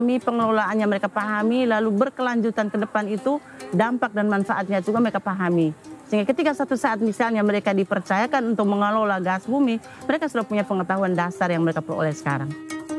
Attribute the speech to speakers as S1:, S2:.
S1: Pengelolaannya mereka pahami, lalu berkelanjutan ke depan itu dampak dan manfaatnya juga mereka pahami. Sehingga ketika satu saat misalnya mereka dipercayakan untuk mengelola gas bumi, mereka sudah punya pengetahuan dasar yang mereka peroleh sekarang.